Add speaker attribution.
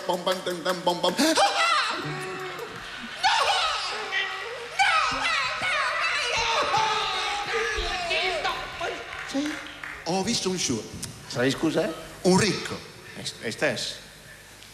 Speaker 1: bom bom bom bom bom. Sì, ho visto un show.
Speaker 2: Sai, scusa?
Speaker 1: Un ricco.
Speaker 2: E stesso.